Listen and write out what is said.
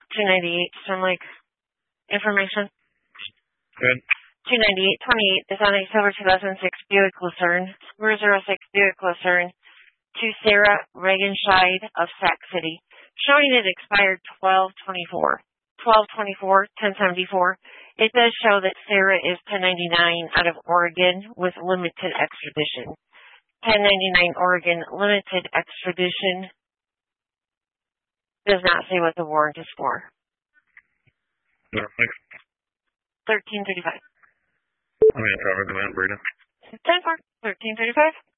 298, Stone Lake information. Good. 29828 is on October 2006 Buick Lucerne, Spur 06 Buick Lucerne, to Sarah Regenscheid of Sac City, showing it expired 12/24. 1074. It does show that Sarah is 1099 out of Oregon with limited extradition. 1099 Oregon limited extradition does not say what the warrant is for. No, thanks. 1335. I'm going to cover the man, Brita. 10-4. 1335.